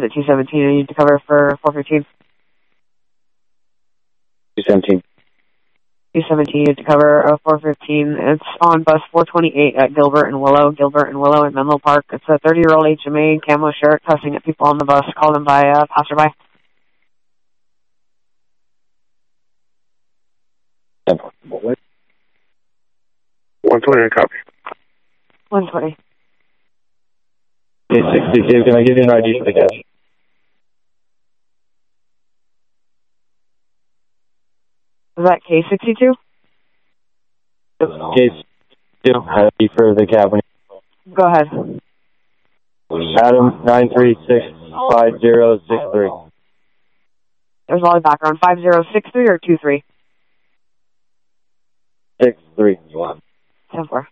is it 217? I need to cover for 415. 217. 217 to cover 415. It's on bus 428 at Gilbert and Willow in Menlo Park. It's a 30-year-old HMA, camo shirt, cussing at people on the bus, called in by a passerby. 120, copy. 120. Okay, 62, can I give you an ID for the cash? Is that K62? Case 2, ID for the cab. Go ahead. Adam 9365063. There's all the background. 5063 or 23? 63. 10-4.